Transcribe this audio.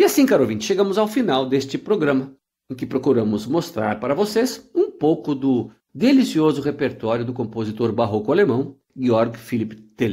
E assim, caro ouvinte, chegamos ao final deste programa, em que procuramos mostrar para vocês um pouco do delicioso repertório do compositor barroco alemão Georg Philipp Telemann.